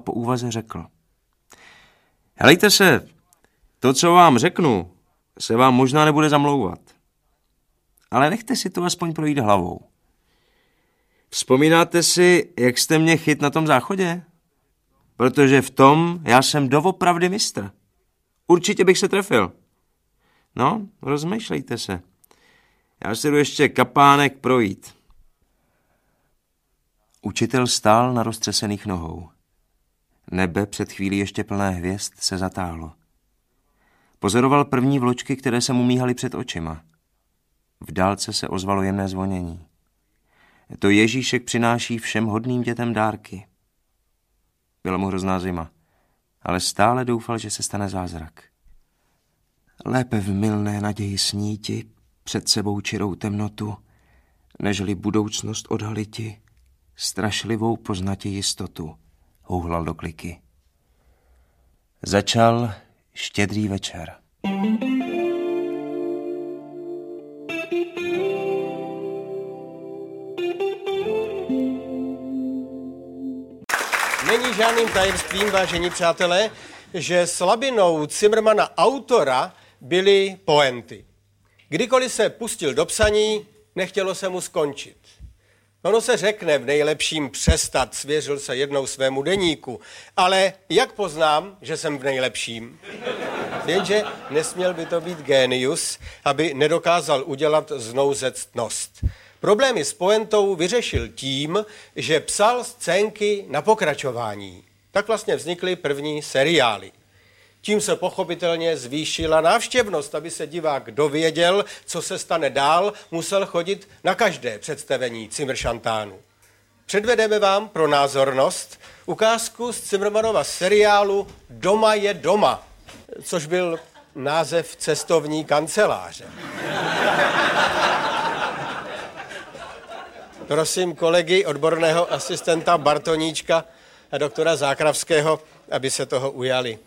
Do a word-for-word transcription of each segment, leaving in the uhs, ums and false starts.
po úvaze řekl. Helejte se, to, co vám řeknu, se vám možná nebude zamlouvat. Ale nechte si to aspoň projít hlavou. Vzpomínáte si, jak jste mě chyt na tom záchodě? Protože v tom já jsem doopravdy mistr. Určitě bych se trefil. No, rozmýšlejte se. Já si jdu ještě kapánek projít. Učitel stál na roztřesených nohou. Nebe před chvílí ještě plné hvězd se zatáhlo. Pozoroval první vločky, které se mu míhaly před očima. V dálce se ozvalo jemné zvonění. To Ježíšek přináší všem hodným dětem dárky. Byla mu hrozná zima, ale stále doufal, že se stane zázrak. Lépe v mylné naději sníti před sebou čirou temnotu, nežli budoucnost odhaliti, strašlivou poznatě jistotu, houhlal do kliky. Začal štědrý večer. Není žádným tajemstvím, vážení přátelé, že slabinou Cimrmana autora byly poenty. Kdykoliv se pustil do psaní, nechtělo se mu skončit. Ono se řekne v nejlepším přestat, svěřil se jednou svému deníku, ale jak poznám, že jsem v nejlepším? Jenže nesměl by to být génius, aby nedokázal udělat znouzectnost. Problémy s poentou vyřešil tím, že psal scénky na pokračování. Tak vlastně vznikly první seriály. Tím se pochopitelně zvýšila návštěvnost, aby se divák dověděl, co se stane dál, musel chodit na každé představení Cimršantánu. Předvedeme vám pro názornost ukázku z Cimrmanova seriálu Doma je doma, což byl název cestovní kanceláře. Prosím kolegy, odborného asistenta Bartoníčka a doktora Zákravského, aby se toho ujali.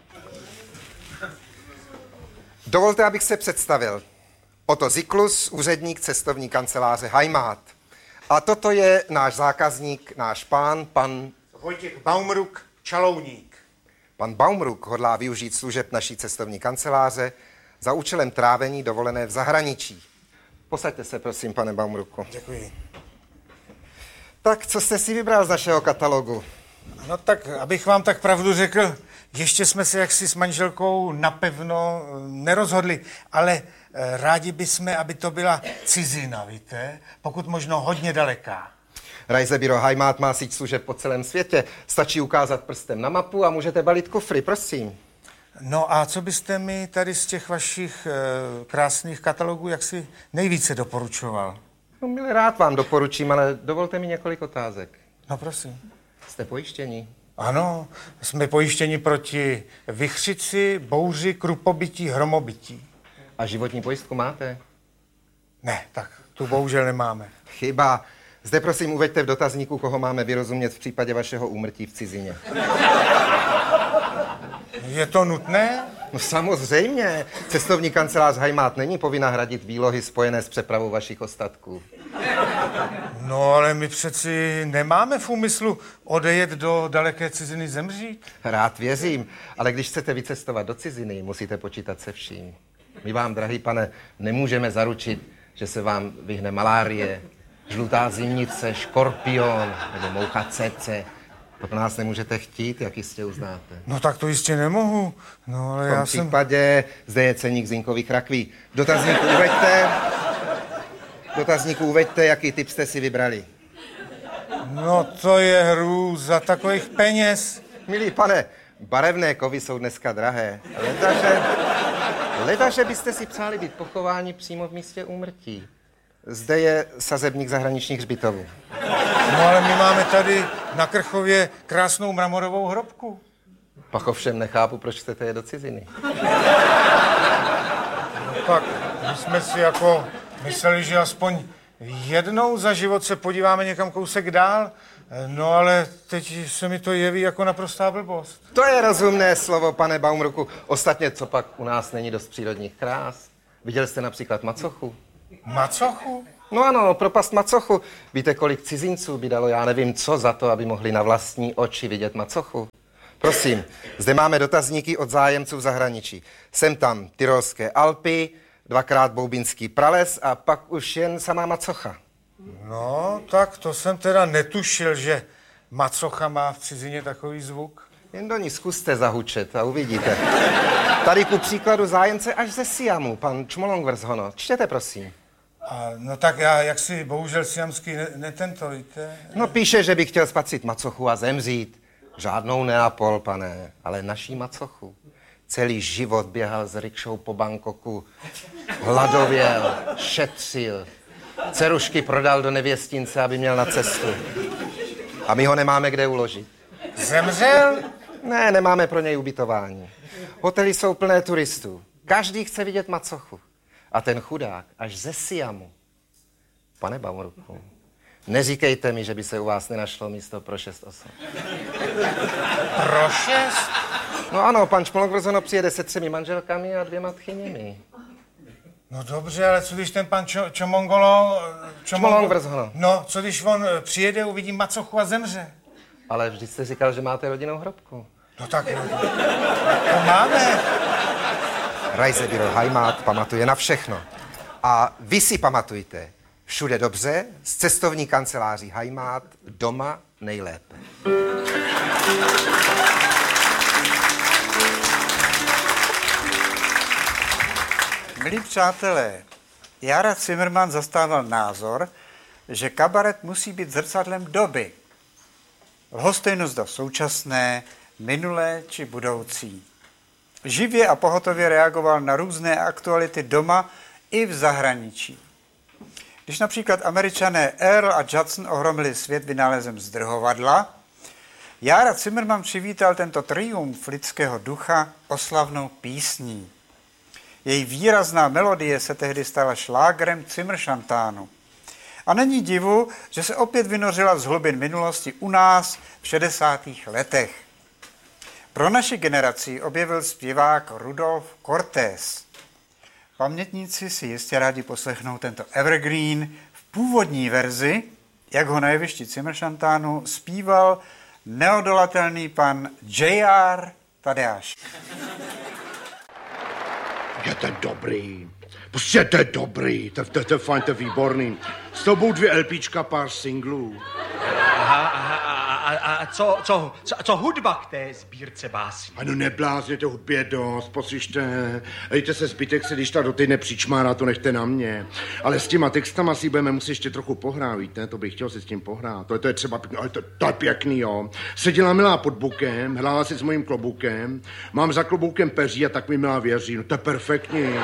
Dovolte, abych se představil. Otto Ziklus, úředník cestovní kanceláře Heimat. A toto je náš zákazník, náš pán, pan... Vojtěch Baumruck, čalouník. Pan Baumruck hodlá využít služeb naší cestovní kanceláře za účelem trávení dovolené v zahraničí. Posaďte se, prosím, pane Baumrucku. Děkuji. Tak, co jste si vybral z našeho katalogu? No tak, abych vám tak pravdu řekl, ještě jsme se jaksi s manželkou napevno nerozhodli, ale rádi bychom, aby to byla cizina, víte? Pokud možno hodně daleká. Reisebüro Heimat má síť služeb po celém světě. Stačí ukázat prstem na mapu a můžete balit kufry, prosím. No a co byste mi tady z těch vašich e, krásných katalogů jaksi nejvíce doporučoval? No, milý rád vám doporučím, ale dovolte mi několik otázek. No prosím. Jste pojištění? Ano, jsme pojištěni proti vichřici, bouři, krupobytí, hromobytí. A životní pojistku máte? Ne, tak tu bohužel nemáme. Chyba. Zde prosím uveďte v dotazníku, koho máme vyrozumět v případě vašeho úmrtí v cizině. Je to nutné? No samozřejmě. Cestovní kancelář Heimat není povinna hradit výlohy spojené s přepravou vašich ostatků. No ale my přeci nemáme v úmyslu odejet do daleké ciziny zemřít. Rád věřím, ale když chcete vycestovat do ciziny, musíte počítat se vším. My vám, drahý pane, nemůžeme zaručit, že se vám vyhne malárie, žlutá zimnice, škorpion nebo moucha cece. To po nás nemůžete chtít, jak jistě uznáte. No tak to jistě nemohu. No, ale v tom já případě jsem... zde je ceník zinkových rakví. Dotazníku uveďte, dotazníku uveďte, jaký typ jste si vybrali. No to je hrůza takových peněz. Milý pane, barevné kovy jsou dneska drahé. Ledaže, ledaže byste si přáli být pochováni přímo v místě úmrtí. Zde je sazebník zahraničních hřbitovů. No ale my máme tady na Krchově krásnou mramorovou hrobku. Pak ovšem nechápu, proč chcete je do ciziny. No tak, my jsme si jako mysleli, že aspoň jednou za život se podíváme někam kousek dál, no ale teď se mi to jeví jako naprostá blbost. To je rozumné slovo, pane Baumrucku. Ostatně, co pak u nás není dost přírodních krás? Viděl jste například macochu? Macochu? No ano, propast macochu. Víte, kolik cizinců by dalo, já nevím co, za to, aby mohli na vlastní oči vidět macochu? Prosím, zde máme dotazníky od zájemců v zahraničí. Sem tam Tyrolské Alpy, dvakrát Boubínský prales a pak už jen samá macocha. No, tak to jsem teda netušil, že macocha má v cizině takový zvuk. Jen do ní zkuste zahučet a uvidíte. Tady ku příkladu zájemce až ze Siamu, pan Čmolongvershono. Čtěte, prosím. A, no tak já, jak si bohužel siamský ne, netento, víte? No píše, že by chtěl spatřit macochu a zemřít. Žádnou Neapol, pane, ale naší macochu. Celý život běhal s rikšou po Bangkoku, hladověl, šetřil. Cerušky prodal do nevěstince, aby měl na cestu. A my ho nemáme kde uložit. Zemřel? Ne, nemáme pro něj ubytování. Hotely jsou plné turistů. Každý chce vidět macochu. A ten chudák až ze Siamu. Pane Baumruku, neříkejte mi, že by se u vás nenašlo místo pro šest osob. Pro šest? No ano, pan Čmolongvershono přijede se třemi manželkami a dvěma tchyněmi. No dobře, ale co když ten pan Čo, Čomongolo... Čmolongvershono. No, co když on přijede, uvidí macochu a zemře? Ale vždyť jste říkal, že máte rodinnou hrobku. No tak, no, to máme. Reisebüro Heimat pamatuje na všechno. A vy si pamatujte, všude dobře, s cestovní kanceláří Heimat, doma nejlépe. Milí přátelé, Jára Cimrman zastával názor, že kabaret musí být zrcadlem doby. Lhostejno zda současné, minulé či budoucí. Živě a pohotově reagoval na různé aktuality doma i v zahraničí. Když například Američané Earl a Judson ohromili svět vynálezem zdrhovadla, Jára Cimrman přivítal tento triumf lidského ducha oslavnou písní. Její výrazná melodie se tehdy stala šlágrem Cimršantánu. A není divu, že se opět vynořila z hlubin minulosti u nás v šedesátých letech. Pro naši generaci objevil zpěvák Rudolf Cortés. Pamětníci si jistě rádi poslechnou tento evergreen v původní verzi, jak ho na jevišti Cimršantánu zpíval neodolatelný pan J R Tadeáš. Je to dobrý, prostě to je dobrý, to, to, to je fajn, to je výborný. S tobou dvě LPčka, pár singlů. Aha, aha, a, a, a co, co, co, co hudba k té sbírce básní? Ano, neblázněte, hudby je dost, poslyšte. Dejte se, zbytek se, když ta do týdne přičmárá, to nechte na mě. Ale s těma textama si budeme muset ještě trochu pohrát, víte, to bych chtěl si s tím pohrát. To, to je třeba pěkný, ale to, to je pěkný, jo. Seděla milá pod bukem, hrála si s mojím kloboukem, mám za kloboukem peří a tak mi milá věří, no to je perfektní.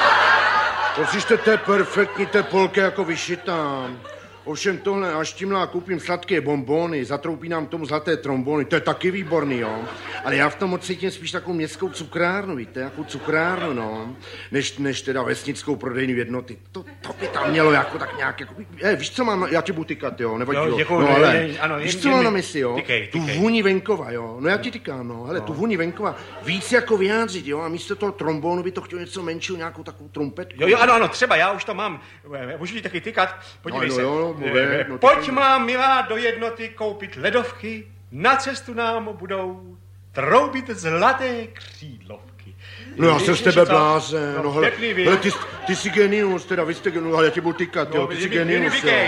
Poslyšte, to je perfektní, to je polka jako vyšitá. Ovšem tohle, až tímhle koupím sladké bonbony, zatroupí nám k tomu zlaté trombony, to je taky výborný, jo. Ale já v tom odcítím spíš takovou městskou cukrárnu, víte, jako cukrárnu, no, než, než teda vesnickou prodejnu jednoty. To, to by tam mělo jako tak nějak, jako, je, víš, co mám, já ti budu tykat, jo, nevadí, jo. Děkuju, No, ale, je, ano, víš, je, co je, mám je, na mysli, jo, tykej, tu tykej. vůni venkova, jo, no já ti tykám, no, hele, no. Tu vůni venkova, víc jako vyjádřit, jo, a místo toho trombonu by to chtělo něco menšího, nějakou takovou trumpetku. Jo, jo, ano, ano, třeba, já už to mám, můžu ti taky tykat, podívej no, se. Jo, jo, mluví, no, Pojď má, milá, do jednoty koupit ledovky, na cestu nám budou troubit zlaté křídlovky. No já jsem z tebe blázen, no, no hele, pěkný, hele ty, ty jsi genius, teda vy jste genius, ale já tě budu tykat, jo, ty jsi genius, jo.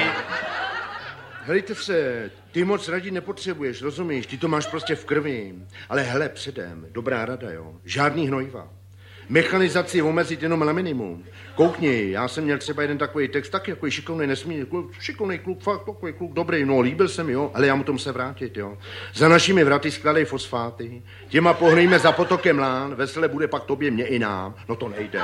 Helejte se, ty moc radit nepotřebuješ, rozumíš, ty to máš prostě v krvi, ale hele, předem, dobrá rada, jo, žádný hnojiva. Mechanizaci omezit jenom na minimum. Koukni, já jsem měl třeba jeden takový text, taky jako šikovnej, nesmírně, šikovnej kluk, fakt takový kluk, dobrý, no, líbil se mi, jo, ale já mu tomu se vrátit, jo. Za našimi vraty skladej fosfáty, těma pohnejme za potokem lán, veselé bude pak tobě, mě i nám, no to nejde.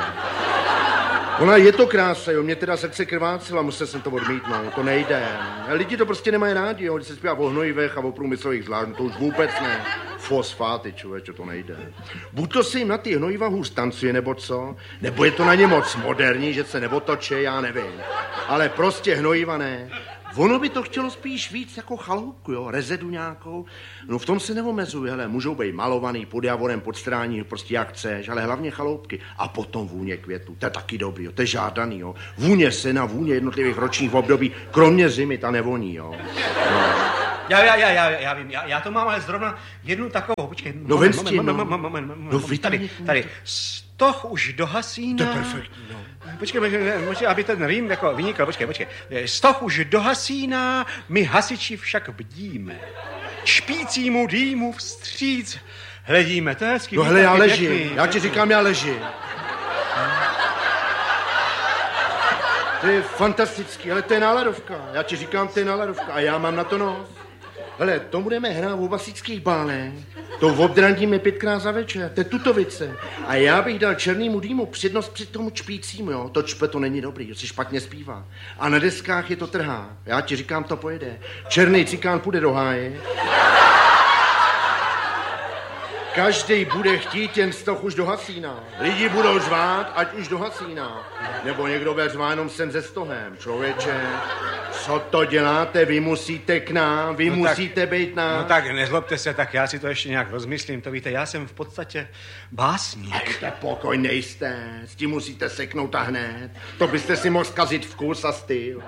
Ona je to krása, jo, mě teda srdce krvácela, musel jsem to odmítnout, to nejde. Lidi to prostě nemají rádi, jo, když se zpívá o hnojivech a o průmyslových zvlášť, to už vůbec ne. Fosfáty, člověče, to nejde. Buď to se jim na ty hnojiva hůř tancuje, nebo co, nebo je to na ně moc moderní, že se neotočí, já nevím. Ale prostě hnojiva ne. ono by to chtělo spíš víc jako chaloupku, jo, rezedu nějakou. No v tom se neomezuje, hele, můžou být malovaný pod javorem, pod strání, prostě jak chceš, ale hlavně chaloupky. A potom vůně květů, to je taky dobrý, jo, to je žádaný, jo. Vůně sena, vůně jednotlivých ročních období, kromě zimy, ta nevoní, jo. No. Já, já, já, já, já vím, já, já to mám ale zrovna jednu takovou, počkej. No ven s tím, no. No tady, tady, stoch už do hasína. To je perfektní, no. Počkej, počkej, aby ten rým jako vynikl, počkej, počkej. Stoch už do hasína, my hasiči však bdíme. Špícímu dýmu vstříc hledíme, to je hezký. No hele, já ležím, já ti říkám, já ležím. To je fantastický, ale to je náladovka. Já ti říkám, to je náladovka a já mám na to nos. Hele, to budeme hrát v obasických bálech. To obdrandíme pětkrát za večer, to je tutovice. A já bych dal černýmu dýmu přednost před tomu čpícímu, jo. To čpe to není dobrý, si špatně zpívá. A na deskách je to trhá. Já ti říkám, to pojede. Černý cikán půjde do háje. Každý bude chtít jen stoch už do hasína. Lidi budou řvát, ať už do hasína. Nebo někdo bude řvát jenom sem ze stohem. Člověče, co to děláte? Vy musíte k nám, vy no musíte tak, být nám. No tak nezlobte se, tak já si to ještě nějak rozmyslím. To víte, já jsem v podstatě básník. Ejte pokoj, nejste. S tím musíte seknout a hned. To byste si mohl zkazit vkus a styl.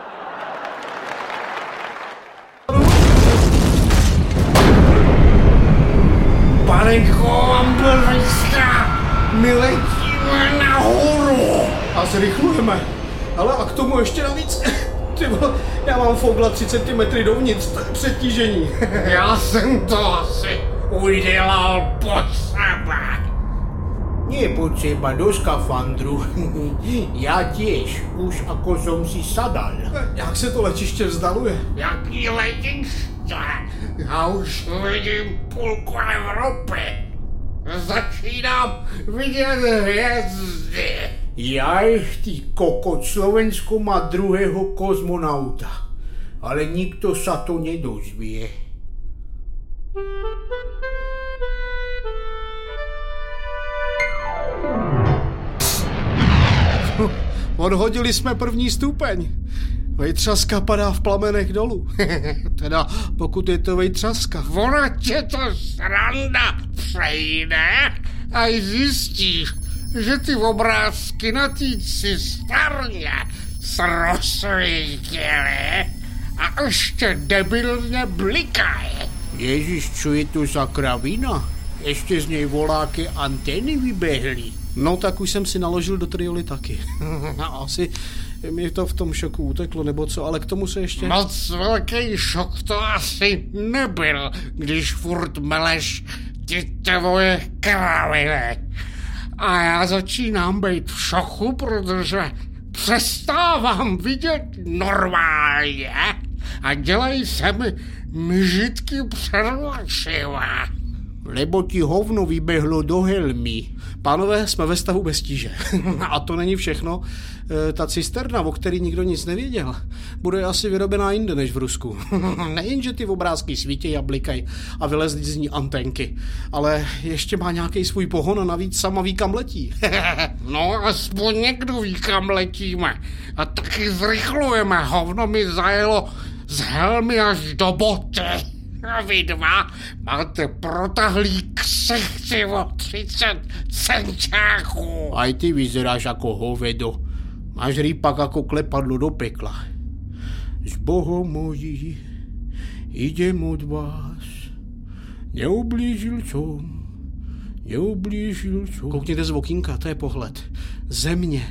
Panenko, ambulance, my letíme nahoru. A zrychlujeme. Ale a k tomu ještě navíc, ty vole, já mám fougla tři centimetry dovnitř, to je přetížení. Já jsem to asi udělal potřeba. Nie potřeba do skafandru. Já těž, už ako som si sadal. Jak se to letiště vzdaluje? Jaký letiště? Já už vidím půlku Evropy. Začínám vidět hvězdy. Jaj, ty kokot, Slovensko má druhého kozmonauta. Ale nikto sa to nedozvie. Odhodili jsme první stupeň. Vejtřaska padá v plamenech dolů. Teda pokud je to vejtřaska. Ona tě to sranda přejde a zjistíš, že ty obrázky na té cistárně srosvítily a ještě debilně blikají. Ježiš, čo je to za kravina? Ještě z něj voláky antény vybehly. No tak už jsem si naložil do trioly taky. Asi mi to v tom šoku uteklo, nebo co, ale k tomu se ještě... Moc velký šok to asi nebyl, když furt meleš ty tvoje kraviny. A já začínám být v šoku, protože přestávám vidět normálně a dělají se mi mžitky před očima. Lebo ti hovno vybehlo do helmy. Pánové, jsme ve stavu bez tíže. A to není všechno. E, ta cisterna, o který nikdo nic nevěděl, bude asi vyrobená jinde než v Rusku. Nejenže ty obrázky svítí a blikají a vylezly z ní antenky, ale ještě má nějaký svůj pohon a navíc sama ví, kam letí. No, aspoň někdo ví, kam letíme. A taky zrychlujeme. Hovno mi zajelo z helmy až do boty. A vy dva máte protahlý ksichty o třicet centiáků. Aj ty vyzeráš jako hovedo. Máš rýpak jako klepadlo do pekla. S Bohom mojí idem od vás. Neublížil som. Neublížil som. Koukněte z okýnka, to je pohled. Země.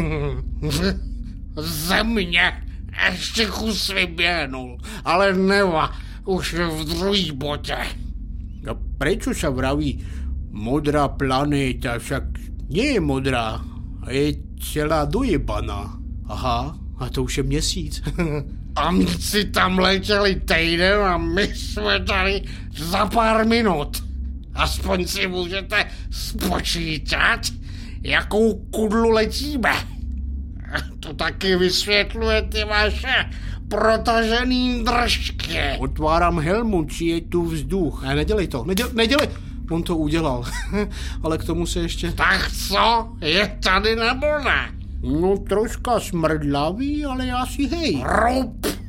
Země. Ještě kus vyběhnul. Ale neva. Už v druhý botě. A prečo sa vraví modrá planéta? Však nie je modrá, je celá dojebaná. Aha, a to už je měsíc. Amci tam letěli týden a my jsme tady za pár minut. Aspoň si můžete spočítat, jakou kudlu letíme. To taky vysvětluje ty vaše protažený držky. Otvárám helmu, či je tu vzduch. Ne, nedělej to, nedělej, nedělej. On to udělal, ale k tomu se ještě... Tak co, je tady nebo ne? No troška smrdlavý, ale já si hej. Rup,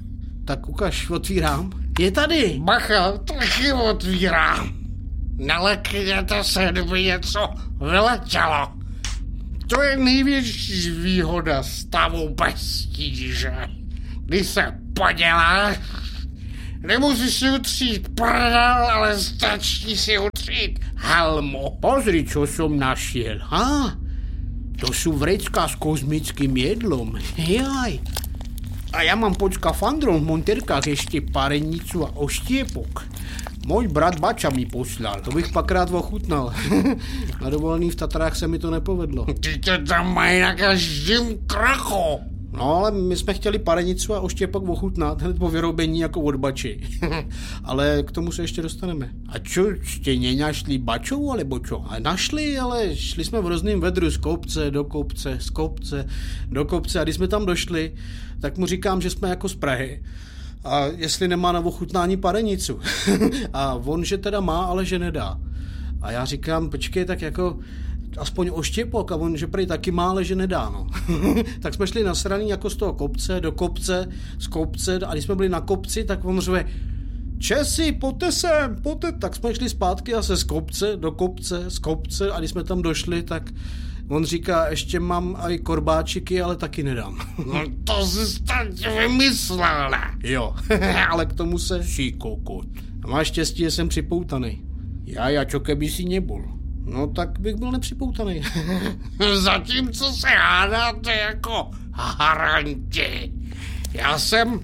Tak ukaž, otvírám. Je tady. Bacha, taky otvírám. Nelekněte se, kdyby něco vyletělo. To je největší výhoda stavu bez tíže. Když se poděláš, nemusíš si utřít prdel, ale stačí si utřít helmu. Pozri, co jsem našel. Ha? To jsou vrecka s kozmickým jedlom. Jaj. A já mám pod skafandrom v monterkách ještě parenicu a oštěpok. Můj brat Bača mi poslal. To bych pak rád ochutnal. Na dovolený v Tatrách se mi to nepovedlo. Ty to tam mají na každém krachu. No, ale my jsme chtěli parenicu a oštěpok ochutnat hned po vyrobení jako od Bači. Ale k tomu se ještě dostaneme. A čo, jste nenašli Bačou, alebo čo? A našli, ale šli jsme v hrozným vedru z kopce do kopce, z kopce do kopce. A když jsme tam došli, tak mu říkám, že jsme jako z Prahy. A jestli nemá na ochutnání parenicu. A on, že teda má, ale že nedá. A já říkám, počkej, tak jako aspoň oštěpok, a on, že prý taky má, ale že nedá, no. Tak jsme šli nasraný jako z toho kopce do kopce, z kopce, a když jsme byli na kopci, tak on řve, Česi, pojďte sem, pojďte. Tak jsme šli zpátky a se z kopce do kopce, z kopce, a když jsme tam došli, tak on říká, ještě mám i korbáčiky, ale taky nedám. No to jsi tak vymyslel, ne? Jo, ale k tomu se ší kokot. A máš štěstí, že jsem připoutaný. Já, já čo keby si nebol. No tak bych byl nepřipoutaný. Zatímco se hádáte jako haranti. Já jsem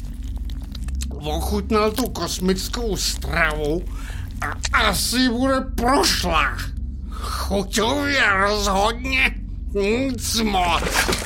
ochutnal tu kosmickou stravu a asi bude prošla. Chuťově rozhodně nic moc.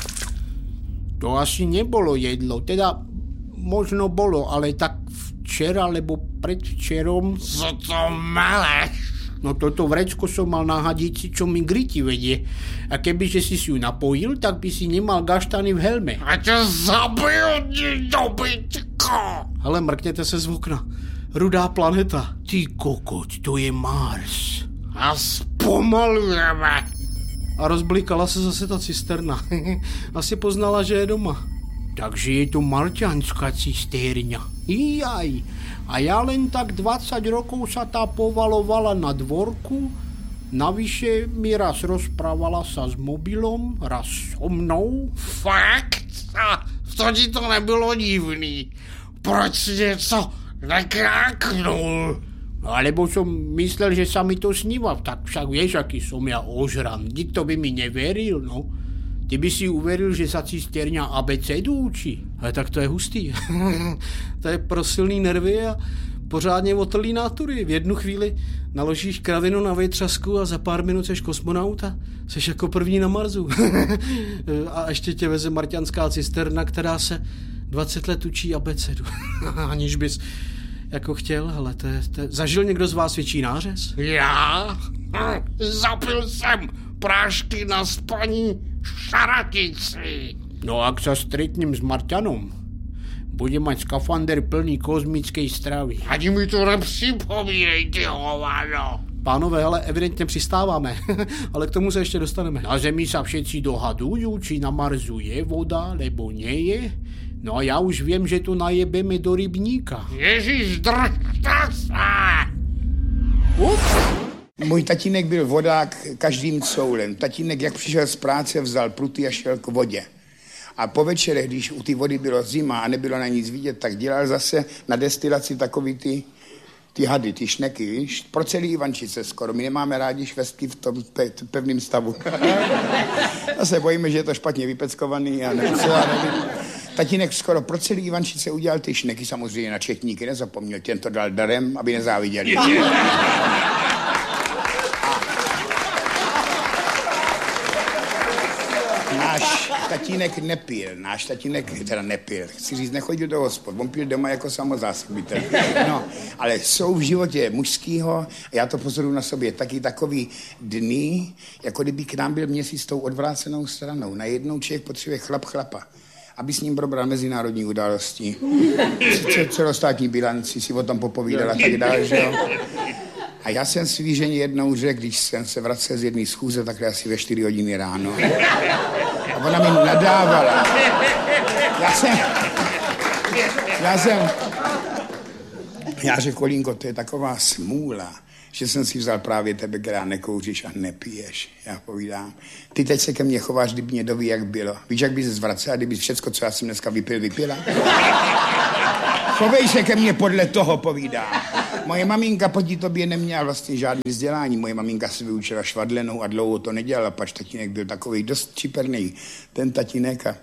To asi nebolo jedlo, teda možno bolo, ale tak včera, lebo predvčerom... Co to meleš? No toto vrecko som mal na hadici, čo mi griti vedie. A kebyže si si ju napojil, tak by si nemal gaštany v helme. A ťa zabijú, dobytko! Hele, mrkněte se z okna. Rudá planeta. Ty kokot, to je Mars. A zpomalujeme. A rozblikala se zase ta cisterna. Asi poznala, že je doma. Takže je to marťanská cisterna. Jaj. A ja len tak dvadsať rokov sa tá povalovala na dvorku, navyše mi raz rozprávala sa s mobilom, raz so mnou. Fakt? A to ti to nebylo divný. Proč si něco nekráknul? Alebo som myslel, že sa mi to sníva, tak však vieš, aký som ja ožran. Nikto by mi neveril, no. Ty by si uveril, že sa cisterňa abecedu učí. Ale tak to je hustý. To je pro silný nervy a pořádně otrlý nátury. V jednu chvíli naložíš kravinu na vejtřasku a za pár minut seš kosmonaut a seš jako první na Marsu. A ještě tě veze marťanská cisterna, která se dvacet let učí abecedu. Aniž bys jako chtěl, hele, to je, to je... Zažil někdo z vás větší nářez? Já? Hm, zapil jsem prášky na spaní šaratici. No ak sa stretnem s Marťanom, bude mať skafander plný kozmickej stravy. Ani mi to nepřipomínej, ty hovado. Pánové, ale evidentně přistáváme, ale k tomu se ještě dostaneme. Na Zemi sa všetci dohadujú, či na Marsu je voda, nebo nie je. No a já už vím, že to najebeme do rybníka. Ježíš, držte se! Ups. Můj tatínek byl vodák každým coulem. Tatínek, jak přišel z práce, vzal pruty a šel k vodě. A po večerech, když u té vody bylo zima a nebylo na nic vidět, tak dělal zase na destilaci takový ty, ty hady, ty šneky, víš? Pro celý Ivančice skoro. My nemáme rádi švestky v tom pe- pevném stavu. Zase bojíme, že je to špatně vypeckovaný a nevím, co já nevím. Tatínek skoro pro celý Ivančice udělal ty šneky, samozřejmě na četníky nezapomněl. Těm to dal darem, aby nezáviděli. Náš tatínek nepil, náš tatínek teda nepil, chci říct, nechodil do hospod, on pil doma jako samozásobitel. No, ale jsou v životě mužskýho, já to pozoruju na sobě, taky takový dny, jako kdyby k nám byl měsíc s tou odvrácenou stranou. Najednou člověk potřebuje chlap chlapa, aby s ním probral mezinárodní události, celostátní bilanci, si o tom popovídala tak dále, že jo. A já jsem svý ženě jednou řekl, když jsem se vracel z jedné schůze, takhle asi ve čtyři hodiny ráno. A ona mi nadávala. Já jsem... Já jsem... Já řekl, Kolínko, to je taková smůla, že jsem si vzal právě tebe, která nekouříš a nepiješ. Já povídám, ty teď se ke mně chováš, kdyby mě doví, jak bylo. Víš, jak by se zvracela, kdyby všecko, co já jsem dneska vypil, vypila? Chovej se ke mně podle toho, povídám. Moje maminka proti tobě neměla vlastně žádný vzdělání. Moje maminka se vyučila švadlenou a dlouho to nedělala, pač tatínek byl takový dost čiperný. Ten tatínek a...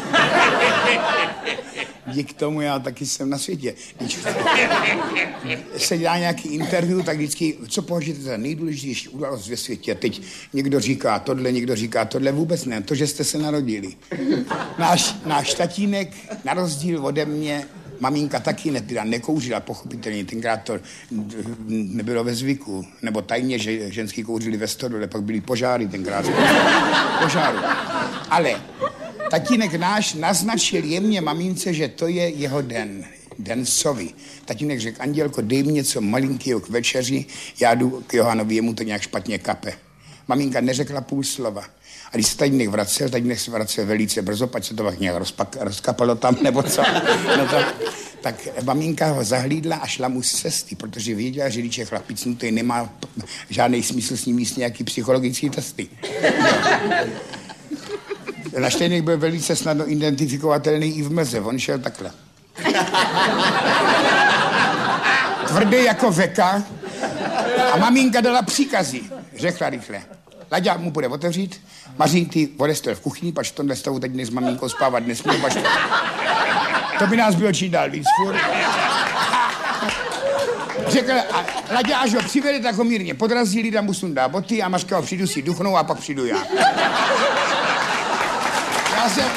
Díky tomu já taky jsem na světě. Když se dělá nějaký interview, tak vždycky, co považujete za nejdůležitější událost ve světě? Teď někdo říká tohle, někdo říká tohle, vůbec ne, to, že jste se narodili. Náš, náš tatínek, na rozdíl ode mě, maminka taky ne, teda nekouřila, pochopitelně, tenkrát to nebylo ve zvyku, nebo tajně, že ženský kouřili ve stodole, pak byly požáry tenkrát. Požáru. Ale tatínek náš naznačil jemně mamince, že to je jeho den, den sovy. Tatínek řekl, Andělko, dej mi něco malinkého k večeři, já jdu k Johanovi, jemu to nějak špatně kape. Maminka neřekla půl slova. A když se tatínek vracel, tatínek se vracel velice brzo, pač se to tak nějak rozpak, rozkapalo tam, nebo co. No to, tak maminka ho zahlídla a šla mu z cesty, protože věděla, že když je chlapicnutý, nemá žádný smysl s ním jíst nějaký psychologický testy. Naštěněk byl velice snadno identifikovatelný i v mlze, on šel takhle. Tvrdý jako veka a maminka dala příkazy. Řekla rychle. Laďa mu bude otevřít, Maří, ty odestel v kuchyni, pač v tomhle stavu teď s maminkou spávat nesmí, pač to... to by nás bylo čím dál víc furt. Řekl, a Laďa, až ho přivede, tak ho mírně podrazí, Lida mu sundá boty a Mařka ho přijdu si duchnou a pak přijdu já. Já jsem...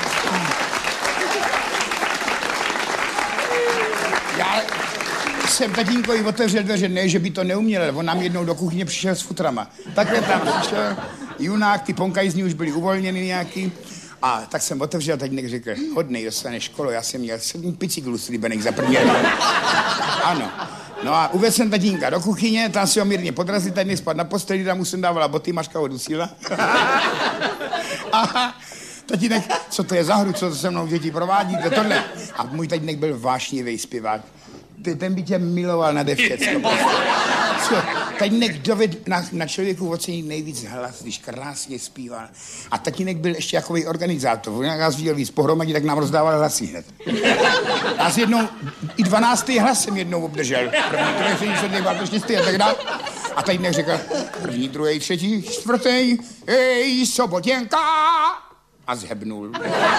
Já jsem tatínkovi otevřel dveře, ne, že by to neuměl, ale on nám jednou do kuchyně přišel s futrama. Takhle tam přišel junák, ty ponkajzní už byly uvolněny nějaký. A tak jsem otevřel, tatínek řekl, hodnej, dostaneš školu, já jsem měl sedm picyklů slíbených za první. Ano. No a uvedl jsem tatínka do kuchyně, tam si ho mírně podrazil, tatínek spad na posteli, tam mu jsem dávala boty, Mařka ho dusila. Aha. Tatínek, co to je za hru, co to se mnou děti provádíte, tohle. A můj tatínek byl vášnivý zpěvák. Ten by tě miloval nade všecko. Tatínek doved na, na člověku ocenit nejvíc hlas, když krásně zpíval. A tatínek byl ještě jakový organizátor. On nás viděl víc pohromadě, tak nám rozdával hlasy hned. Nás jednou, i dvanáctý hlas jsem jednou obdržel. První, druhý, třetí, čtvrtý, šestý a tak dále. A tatínek řekl, první, druhý, třetí, čtvrtý, hej, Sobotěnka! A zhebnul.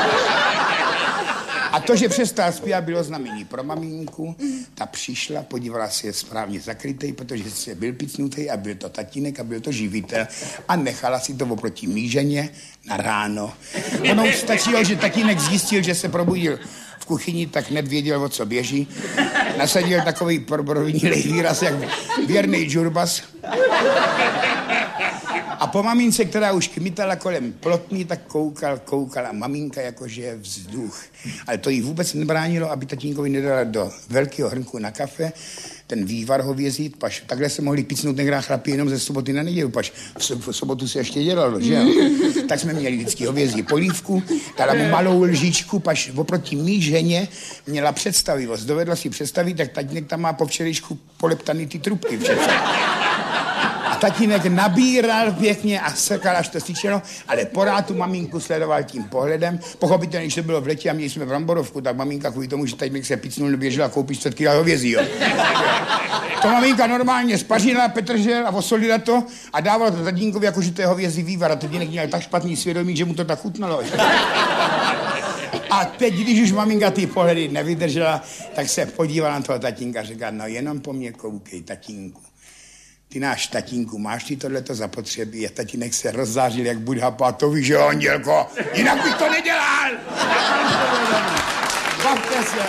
A to, že přestal zpívat, bylo znamení pro maminku. Ta přišla, podívala si, je správně zakrytej, protože se byl picnutý a byl to tatínek a byl to živitel. A nechala si to oproti míženě na ráno. Ono už stačilo, že tatínek zjistil, že se probudil v kuchyni, tak hned věděl, o co běží. Nasadil takový provinilej výraz, jak věrnej džurbas. A po mamince, která už kmitala kolem plotny, tak koukal, koukala maminka, jakože je vzduch. Ale to jí vůbec nebránilo, aby tatínkovi nedala do velkého hrnku na kafe ten vývar hovězí, pač takhle se mohli picnout nehrá chlapi jenom ze soboty na neděli, pač v, so, v sobotu se ještě dělalo, že jo? Tak jsme měli vždycky hovězí polívku, dala mu malou lžičku, pač oproti mý ženě měla představivost. Dovedla si představit, tak tatínek tam má po včerejšku poleptaný ty trubky všechno. A tatínek nabíral pěkně a sekal, až to stýčeno, ale porád tu maminku sledoval tím pohledem. Pochopitelně, když to bylo v letě a měli jsme bramborovku, tak maminka kvůli tomu, že tatínek se picnul, neběžela koupit čtvrt kila hovězí, jo. To maminka normálně spařila petržel a osolila to a dávala to tatínkovi, jakože to je hovězí vývar. A tatínek měl tak špatný svědomí, že mu to tak chutnalo. A teď, když už maminka ty pohledy nevydržela, tak se podívala na toho tatínka a řekla, no jenom po mě koukej, tatínku. Ty náš tatínku, máš ty tohleto zapotřebí? A tatínek se rozzářil, jak Buddha, a to víš, jo, Andělko, jinak bych to nedělal! Bavte se!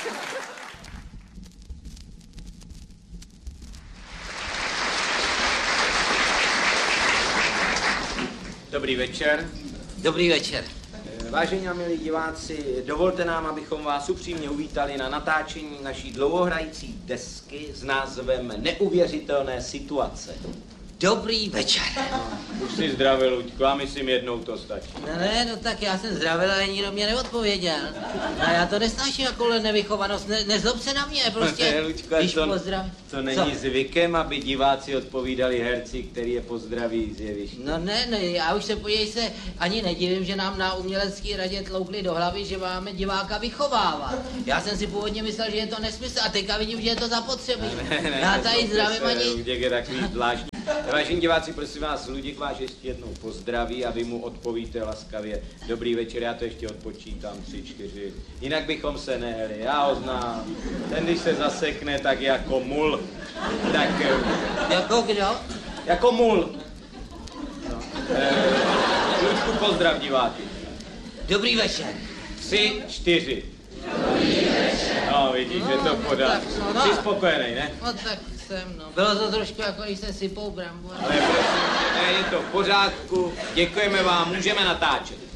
Dobrý večer. Dobrý večer. Vážení a milí diváci, dovolte nám, abychom vás upřímně uvítali na natáčení naší dlouhohrající desky s názvem Neuvěřitelné situace. Dobrý večer. Už si zdravil, Luďku, a myslím jednou to stačí. Ne, ne, no tak já jsem zdravil, ale nikdo mě neodpověděl. A já to nesnáším jakoule nevychovanost, ne, nezlob se na mě, prostě, ne, Luďku, když to, pozdrav... to není Co? zvykem, aby diváci odpovídali herci, který je pozdraví z jeviště. No ne, ne, já už se, podívej se, ani nedivím, že nám na umělecký radě tloukli do hlavy, že máme diváka vychovávat. Já jsem si původně myslel, že je to nesmysl a teďka vidím, že je to zapotřebí. Ne, ne, já tady zdravím ani... Luděk je takový zvláštní. Vážení diváci, prosím vás, Luděk vás ještě jednou pozdraví a vy mu odpovíte laskavě. Dobrý večer, já to ještě odpočítám, tři, čtyři. Jinak bychom se nehli, já ho znám. Ten, když se zasekne, tak jako mul. Tak... Jako kdo? Jako mul. No. E, Luďku, pozdrav diváky. Dobrý večer. Tři, čtyři. Dobrý večer. No, vidíš, no, že to podá. No, no. Jsi spokojený, ne? No tak jsem, no. Bylo to trošku jako, když se sypou brambory. Ale prosím, ne, je to v pořádku. Děkujeme vám, můžeme natáčet.